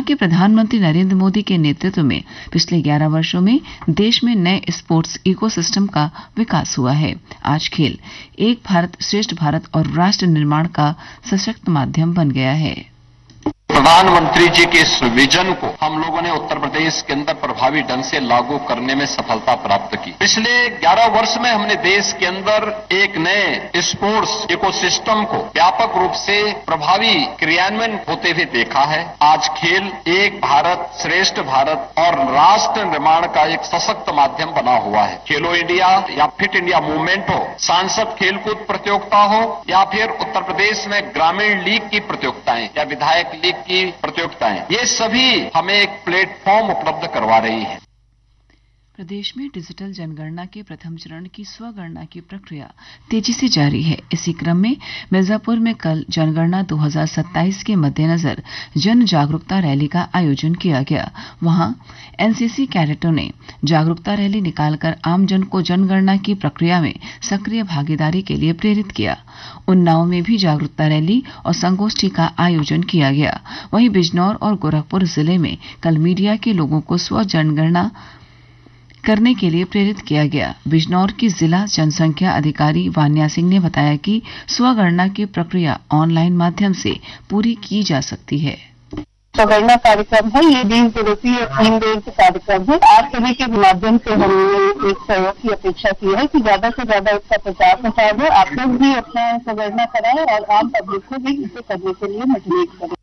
कि प्रधानमंत्री नरेंद्र मोदी के नेतृत्व में पिछले 11 वर्षों में देश में नए स्पोर्ट्स इकोसिस्टम का विकास हुआ है। आज खेल एक भारत श्रेष्ठ भारत और राष्ट्र निर्माण का सशक्त माध्यम बन गया है। प्रधानमंत्री जी के इस विजन को हम लोगों ने उत्तर प्रदेश के अंदर प्रभावी ढंग से लागू करने में सफलता प्राप्त की। पिछले 11 वर्ष में हमने देश के अंदर एक नए स्पोर्ट्स इकोसिस्टम को व्यापक रूप से प्रभावी क्रियान्वयन होते हुए देखा है। आज खेल एक भारत श्रेष्ठ भारत और राष्ट्र निर्माण का एक सशक्त माध्यम बना हुआ है। खेलो इंडिया या फिट इंडिया मूवमेंट हो, सांसद खेलकूद प्रतियोगिता हो या फिर उत्तर प्रदेश में ग्रामीण लीग की प्रतियोगिताएं या विधायक लीग की प्रतियोगिताएं, ये सभी हमें एक प्लेटफॉर्म उपलब्ध करवा रही है। प्रदेश में डिजिटल जनगणना के प्रथम चरण की स्वगणना की प्रक्रिया तेजी से जारी है। इसी क्रम में मिर्जापुर में कल जनगणना 2027 के मद्देनजर जन जागरूकता रैली का आयोजन किया गया। वहां एनसीसी कैडेटों ने जागरूकता रैली निकालकर आमजन को जनगणना की प्रक्रिया में सक्रिय भागीदारी के लिए प्रेरित किया। उन्नाव में भी जागरूकता रैली और संगोष्ठी का आयोजन किया गया। वहीं बिजनौर और गोरखपुर जिले में कल मीडिया के लोगों को स्व जनगणना करने के लिए प्रेरित किया गया। बिजनौर की जिला जनसंख्या अधिकारी वान्या सिंह ने बताया कि स्वगणना की प्रक्रिया ऑनलाइन माध्यम से पूरी की जा सकती है। स्वगणना कार्यक्रम है, ये 20 दिवसीय 3 दिन के कार्यक्रम है। आप सभी के माध्यम से हमने एक सहयोग की अपेक्षा की है कि ज्यादा से ज्यादा इसका प्रचार प्रसार हो। आप लोग भी अपना स्वगणना कराएं और आम पब्लिक को भी इसे करने के लिए मोटिवेट करें।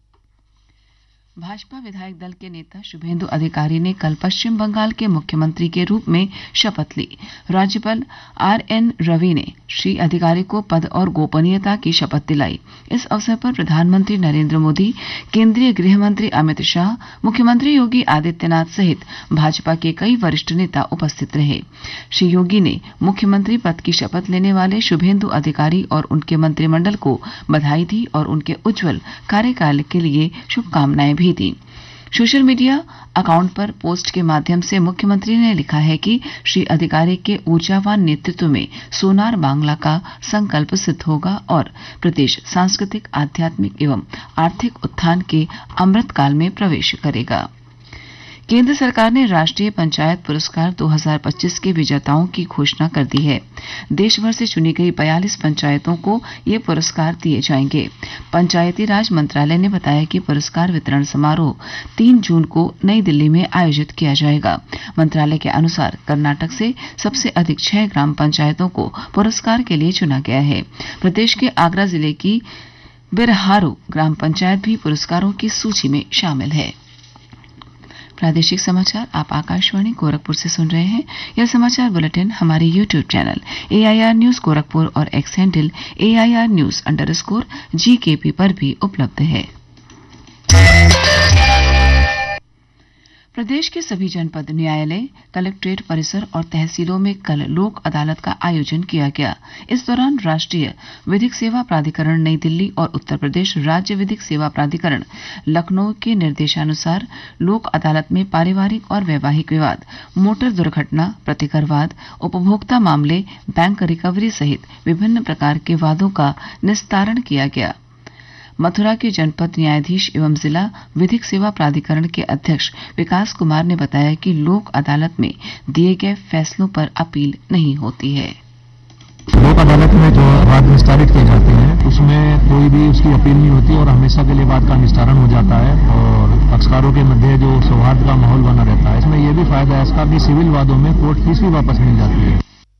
भाजपा विधायक दल के नेता शुभेंदु अधिकारी ने कल पश्चिम बंगाल के मुख्यमंत्री के रूप में शपथ ली। राज्यपाल आरएन रवि ने श्री अधिकारी को पद और गोपनीयता की शपथ दिलाई। इस अवसर पर प्रधानमंत्री नरेंद्र मोदी, केंद्रीय गृह मंत्री अमित शाह, मुख्यमंत्री योगी आदित्यनाथ सहित भाजपा के कई वरिष्ठ नेता उपस्थित रहे। श्री योगी ने मुख्यमंत्री पद की शपथ लेने वाले शुभेंदु अधिकारी और उनके मंत्रिमंडल को बधाई दी और उनके उज्जवल कार्यकाल के लिए शुभकामनाएं भी दी। सोशल मीडिया अकाउंट पर पोस्ट के माध्यम से मुख्यमंत्री ने लिखा है कि श्री अधिकारी के ऊर्जावान नेतृत्व में सोनार बांग्ला का संकल्प सिद्ध होगा और प्रदेश सांस्कृतिक, आध्यात्मिक एवं आर्थिक उत्थान के अमृत काल में प्रवेश करेगा। केंद्र सरकार ने राष्ट्रीय पंचायत पुरस्कार 2025 के विजेताओं की घोषणा कर दी है। देश भर से चुनी गई 42 पंचायतों को ये पुरस्कार दिए जाएंगे। पंचायती राज मंत्रालय ने बताया कि पुरस्कार वितरण समारोह 3 जून को नई दिल्ली में आयोजित किया जाएगा। मंत्रालय के अनुसार कर्नाटक से सबसे अधिक 6 ग्राम पंचायतों को पुरस्कार के लिए चुना गया है। प्रदेश के आगरा जिले की बिरहारू ग्राम पंचायत भी पुरस्कारों की सूची में शामिल है। प्रादेशिक समाचार आप आकाशवाणी गोरखपुर से सुन रहे हैं। यह समाचार बुलेटिन हमारे YouTube channel AIR news Gorakhpur और एक्स हैंडल AIR न्यूज_GKP पर भी उपलब्ध है। प्रदेश के सभी जनपद न्यायालय, कलेक्ट्रेट परिसर और तहसीलों में कल लोक अदालत का आयोजन किया गया। इस दौरान राष्ट्रीय विधिक सेवा प्राधिकरण नई दिल्ली और उत्तर प्रदेश राज्य विधिक सेवा प्राधिकरण लखनऊ के निर्देशानुसार लोक अदालत में पारिवारिक और वैवाहिक विवाद, मोटर दुर्घटना, प्रतिकरवाद, उपभोक्ता मामले, बैंक रिकवरी सहित विभिन्न प्रकार के वादों का निस्तारण किया गया। मथुरा के जनपद न्यायाधीश एवं जिला विधिक सेवा प्राधिकरण के अध्यक्ष विकास कुमार ने बताया कि लोक अदालत में दिए गए फैसलों पर अपील नहीं होती है। लोक अदालत में जो वाद निस्तारित किए जाते हैं उसमें कोई भी उसकी अपील नहीं होती और हमेशा के लिए वाद का निस्तारण हो जाता है और पक्षकारों के मध्य जो सौहार्द का माहौल बना रहता है। इसमें यह भी फायदा है इसका कि सिविल वादों में कोर्ट फीस भी वापस मिल जाती है।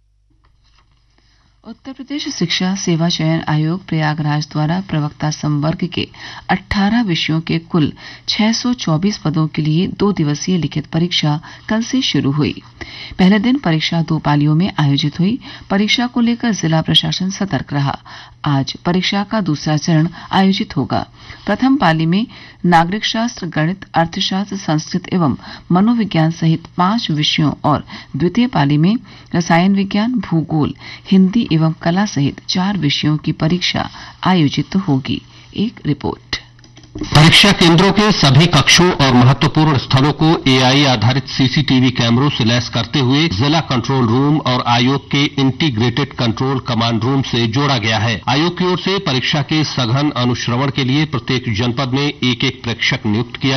उत्तर प्रदेश शिक्षा सेवा चयन आयोग प्रयागराज द्वारा प्रवक्ता संवर्ग के 18 विषयों के कुल 624 पदों के लिए 2 दिवसीय लिखित परीक्षा कल से शुरू हुई। पहले दिन परीक्षा 2 पालियों में आयोजित हुई। परीक्षा को लेकर जिला प्रशासन सतर्क रहा। आज परीक्षा का दूसरा चरण आयोजित होगा। प्रथम पाली में नागरिक शास्त्र, गणित, अर्थशास्त्र, संस्कृत एवं मनोविज्ञान सहित 5 विषयों और द्वितीय पाली में रसायन विज्ञान, भूगोल, हिंदी एवं कला सहित 4 विषयों की परीक्षा आयोजित होगी। एक रिपोर्ट। परीक्षा केंद्रों के सभी कक्षों और महत्वपूर्ण स्थलों को AI आधारित CCTV कैमरों से लैस करते हुए जिला कंट्रोल रूम और आयोग के इंटीग्रेटेड कंट्रोल कमांड रूम से जोड़ा गया है। आयोग की ओर से परीक्षा के सघन अनुश्रवण के लिए प्रत्येक जनपद में एक प्रेक्षक नियुक्त किया